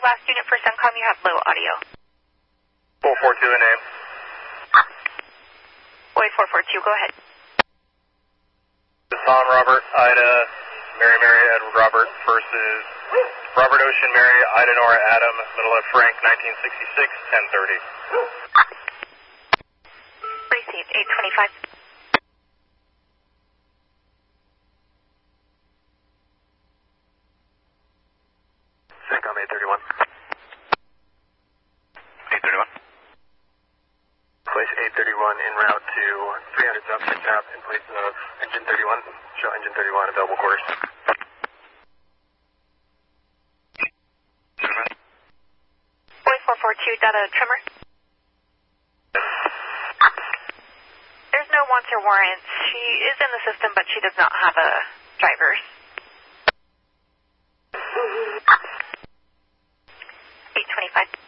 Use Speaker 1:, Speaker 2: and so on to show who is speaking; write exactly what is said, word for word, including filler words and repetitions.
Speaker 1: last unit for Suncom, you have low audio.
Speaker 2: four four two, a name.
Speaker 1: Boy four four two, go ahead.
Speaker 2: Tom Robert, Ida, Mary Mary Edward Robert versus Robert Ocean Mary, Ida Nora Adam, middle of Frank, nineteen sixty-six, ten thirty.
Speaker 1: Received, eight twenty-five.
Speaker 2: Suncom eight thirty-one. eight thirty-one. Place eight thirty-one en route to three hundred South Sixth Ave in place of engine thirty-one. Show engine thirty-one available quarters.
Speaker 1: Boy four four two, data trimmer. There's no wants or warrants. She is in the system, but she does not have a driver's. eight twenty-five.